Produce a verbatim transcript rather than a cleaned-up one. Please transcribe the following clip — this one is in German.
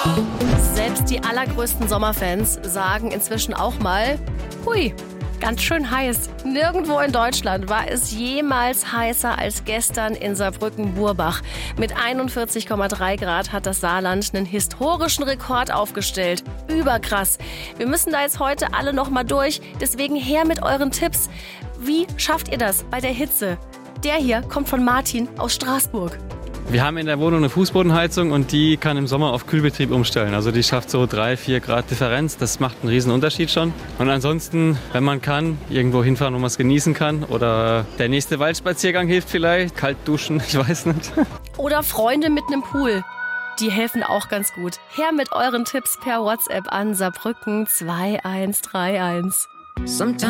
Selbst die allergrößten Sommerfans sagen inzwischen auch mal, hui, ganz schön heiß. Nirgendwo in Deutschland war es jemals heißer als gestern in Saarbrücken-Burbach. Mit einundvierzig Komma drei Grad hat das Saarland einen historischen Rekord aufgestellt. Überkrass. Wir müssen da jetzt heute alle noch mal durch. Deswegen her mit euren Tipps. Wie schafft ihr das bei der Hitze? Der hier kommt von Martin aus Straßburg. Wir haben in der Wohnung eine Fußbodenheizung und die kann im Sommer auf Kühlbetrieb umstellen. Also die schafft so drei, vier Grad Differenz. Das macht einen riesen Unterschied schon. Und ansonsten, wenn man kann, irgendwo hinfahren, wo man es genießen kann. Oder der nächste Waldspaziergang hilft vielleicht. Kalt duschen, ich weiß nicht. Oder Freunde mit einem Pool. Die helfen auch ganz gut. Her mit euren Tipps per WhatsApp an Saarbrücken zwei eins drei eins.